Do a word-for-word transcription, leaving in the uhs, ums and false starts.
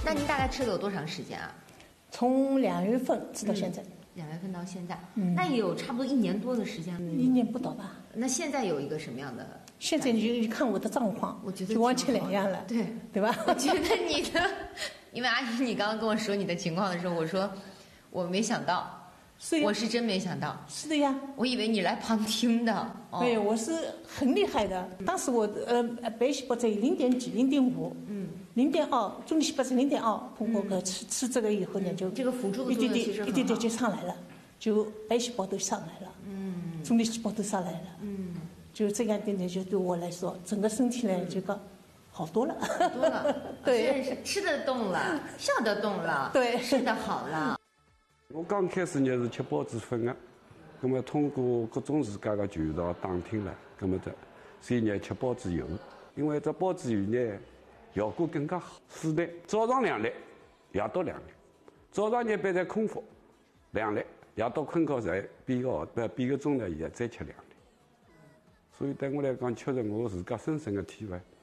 那您大概吃了有多长时间啊？ 从两月份吃到现在。嗯两月份到现在，嗯，那也有差不多一年多的时间了。 一年不到吧？ 那现在有一个什么样的？ 现在你就看我的状况， 我觉得就完全两样了， 对对吧？ 我觉得你的，因为阿姨你刚刚跟我说你的情况的时候，我说我没想到， 是呀， 我是真没想到。 是的呀， 我以为你来旁听的。 哦、对，我是很厉害的。当时我呃白细胞在零点几、零点五，嗯，零点二，中细胞是零点二，通过个吃、嗯、吃这个以后呢，就这个辅助的一点点一点点就上来了，就白细胞都上来了，嗯，中粒细胞都上来了，嗯，就这样一点点，就对我来说，整个身体呢这个好多了， 好多了， 对， 是吃得动了，笑得动了， 对， 睡得好了。 我刚开始呢是吃孢子粉的，那么通过各种自家的渠道打听了，那么的所以呢吃孢子油，因为这孢子油呢效果更加好。四粒，早上两粒，夜到两粒。早上一般在空腹两粒，夜到困觉在半个号不半个钟头以后再吃两粒。所以对我来讲，确实我自家深深的体会。